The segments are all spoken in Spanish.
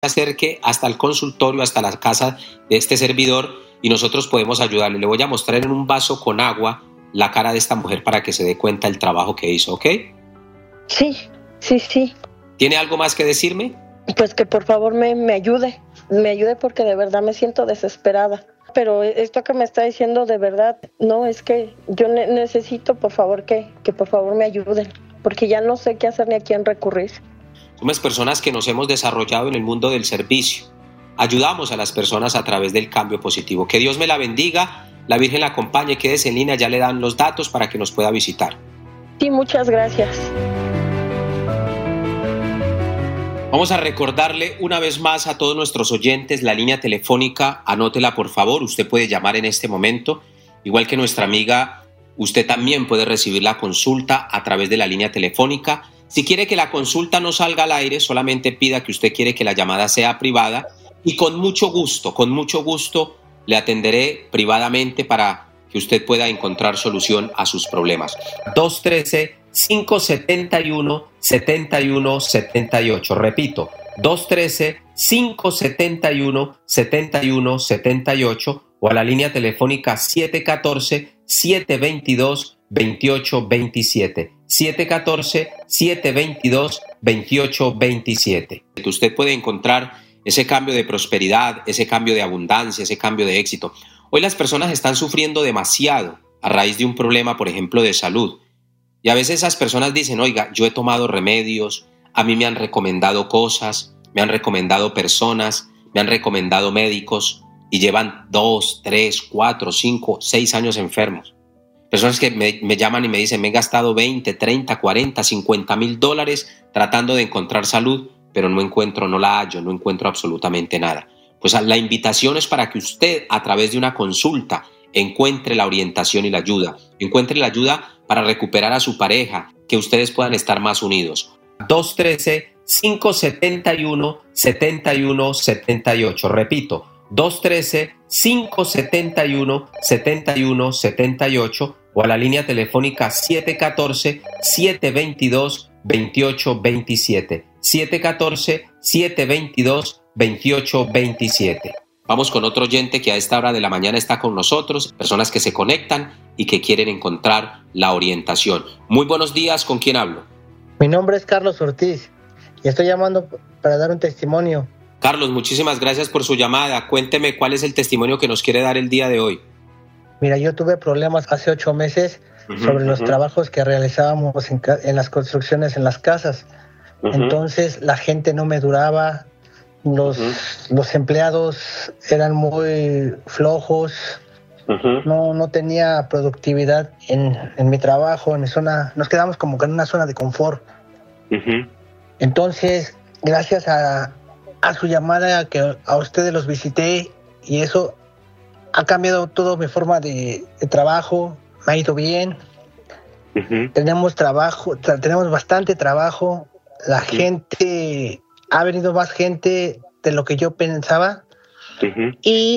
acerque hasta el consultorio, hasta la casa de este servidor y nosotros podemos ayudarle. Le voy a mostrar en un vaso con agua la cara de esta mujer para que se dé cuenta del trabajo que hizo, ¿ok? Sí. ¿Tiene algo más que decirme? Pues que por favor me ayude porque de verdad me siento desesperada. Pero esto que me está diciendo de verdad, no, es que yo necesito por favor que por favor me ayuden, porque ya no sé qué hacer ni a quién recurrir. Somos personas que nos hemos desarrollado en el mundo del servicio. Ayudamos a las personas a través del cambio positivo. Que Dios me la bendiga, la Virgen la acompañe, quédese en línea, ya le dan los datos para que nos pueda visitar. Sí, muchas gracias. Vamos a recordarle una vez más a todos nuestros oyentes la línea telefónica, anótela por favor, usted puede llamar en este momento, igual que nuestra amiga, usted también puede recibir la consulta a través de la línea telefónica. Si quiere que la consulta no salga al aire, solamente pida que usted quiere que la llamada sea privada y con mucho gusto le atenderé privadamente para que usted pueda encontrar solución a sus problemas. 213-571-7178. Repito, 213-571-7178 o a la línea telefónica 714-722-2827. 714-722-2827. Usted puede encontrar ese cambio de prosperidad, ese cambio de abundancia, ese cambio de éxito. Hoy las personas están sufriendo demasiado a raíz de un problema, por ejemplo, de salud. Y a veces esas personas dicen, oiga, yo he tomado remedios, a mí me han recomendado cosas, me han recomendado personas, me han recomendado médicos y llevan 2, 3, 4, 5, 6 años enfermos. Personas que me llaman y me dicen, me he gastado 20, 30, 40, 50 mil dólares tratando de encontrar salud, pero no la hallo, no encuentro absolutamente nada. Pues la invitación es para que usted, a través de una consulta, encuentre la orientación y la ayuda. Encuentre la ayuda para recuperar a su pareja, que ustedes puedan estar más unidos. 213-571-7178. Repito, 213-571-7178 o a la línea telefónica 714-722-2827. 714-722-2827. Vamos con otro oyente que a esta hora de la mañana está con nosotros, personas que se conectan y que quieren encontrar la orientación. Muy buenos días, ¿con quién hablo? Mi nombre es Carlos Ortiz y estoy llamando para dar un testimonio. Carlos, muchísimas gracias por su llamada. Cuénteme cuál es el testimonio que nos quiere dar el día de hoy. Mira, yo tuve problemas hace 8 meses sobre los trabajos que realizábamos en las construcciones en las casas. Entonces la gente no me duraba, los empleados eran muy flojos, no tenía productividad en mi trabajo, en mi zona, nos quedamos como que en una zona de confort. Entonces, gracias a su llamada, que a ustedes los visité y eso ha cambiado toda mi forma de trabajo, me ha ido bien. Tenemos trabajo, tenemos bastante trabajo. La gente, ha venido más gente de lo que yo pensaba. Y,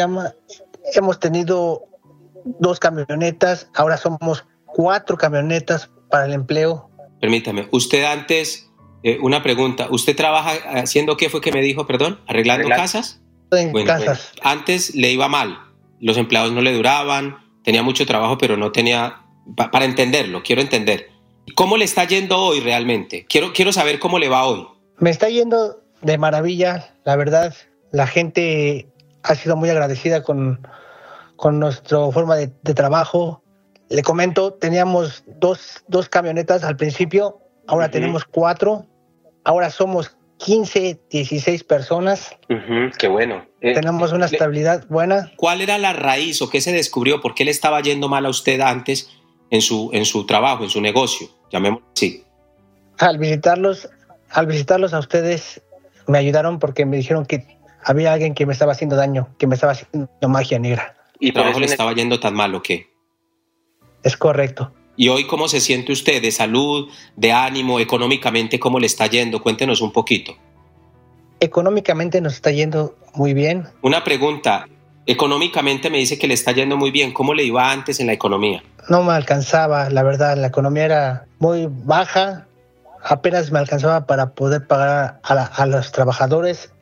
hemos tenido 2 camionetas, ahora somos 4 camionetas para el empleo. Permítame, usted antes, una pregunta, ¿usted trabaja haciendo qué fue que me dijo, perdón? ¿Arreglando casas? En casas. Antes le iba mal, los empleados no le duraban, tenía mucho trabajo, pero no tenía, para entenderlo, quiero entender. ¿Cómo le está yendo hoy realmente? Quiero saber cómo le va hoy. Me está yendo de maravilla, la verdad. La gente ha sido muy agradecida con nuestra forma de trabajo. Le comento, teníamos dos camionetas al principio, ahora tenemos 4. Ahora somos 15, 16 personas. Qué bueno. Tenemos una estabilidad buena. ¿Cuál era la raíz o qué se descubrió? ¿Por qué le estaba yendo mal a usted antes en su trabajo, en su negocio? Llamémoslo así. Al visitarlos a ustedes, me ayudaron porque me dijeron que había alguien que me estaba haciendo daño, que me estaba haciendo magia negra. ¿Y el trabajo le estaba yendo tan mal o qué? Es correcto. ¿Y hoy cómo se siente usted? ¿De salud, de ánimo, económicamente cómo le está yendo? Cuéntenos un poquito. Económicamente nos está yendo muy bien. Una pregunta. Económicamente me dice que le está yendo muy bien. ¿Cómo le iba antes en la economía? No me alcanzaba, la verdad. La economía era muy baja. Apenas me alcanzaba para poder pagar a los trabajadores